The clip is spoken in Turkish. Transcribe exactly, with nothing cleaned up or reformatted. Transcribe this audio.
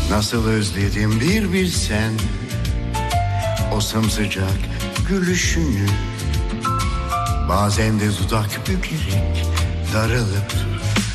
Nasıl özledim bir bilsen o sımsıcak gülüşünü. Bazen de dudak bükerek darılıp